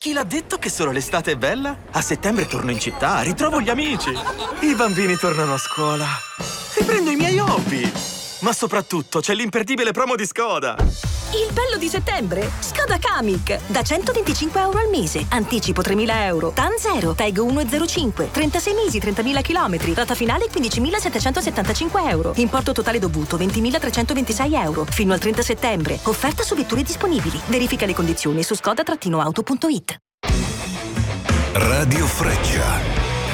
Chi l'ha detto che solo l'estate è bella? A settembre torno in città, ritrovo gli amici. I bambini tornano a scuola. Riprendo i miei hobby. Ma soprattutto c'è l'imperdibile promo di Skoda. Il bello di settembre? Skoda Kamiq. Da 125 euro al mese. Anticipo 3.000 euro. TAN 0. TEG 1,05. 36 mesi, 30.000 chilometri. Rata finale 15.775 euro. Importo totale dovuto 20.326 euro. Fino al 30 settembre. Offerta su vetture disponibili. Verifica le condizioni su skoda-auto.it. Radio Freccia.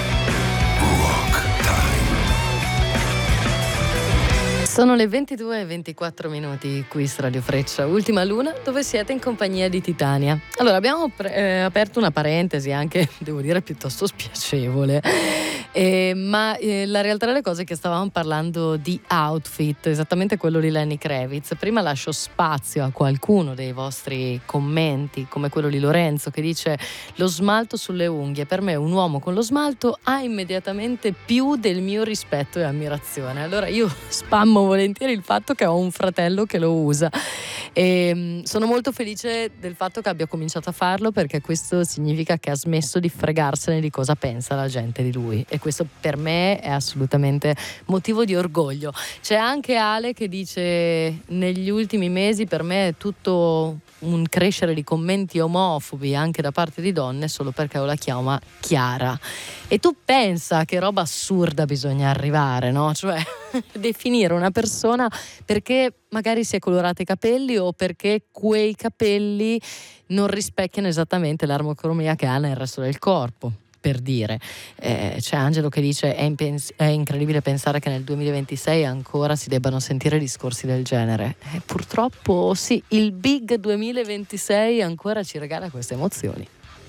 Sono le 22:24 qui su Radio Freccia, Ultima Luna, dove siete in compagnia di Titania. Allora, abbiamo aperto una parentesi anche, devo dire, piuttosto spiacevole, ma la realtà delle cose è che stavamo parlando di outfit, esattamente quello di Lenny Kravitz. Prima lascio spazio a qualcuno dei vostri commenti, come quello di Lorenzo, che dice: lo smalto sulle unghie, per me un uomo con lo smalto ha immediatamente più del mio rispetto e ammirazione. Allora io spammo volentieri il fatto che ho un fratello che lo usa e sono molto felice del fatto che abbia cominciato a farlo, perché questo significa che ha smesso di fregarsene di cosa pensa la gente di lui, e questo per me è assolutamente motivo di orgoglio. C'è anche Ale che dice: negli ultimi mesi per me è tutto un crescere di commenti omofobi anche da parte di donne solo perché ho la chioma Chiara. E tu pensa che roba assurda bisogna arrivare, no? Cioè definire una persona perché magari si è colorata i capelli o perché quei capelli non rispecchiano esattamente l'armocromia che ha nel resto del corpo, per dire. C'è Angelo che dice: è incredibile pensare che nel 2026 ancora si debbano sentire discorsi del genere. Purtroppo sì, il big 2026 ancora ci regala queste emozioni.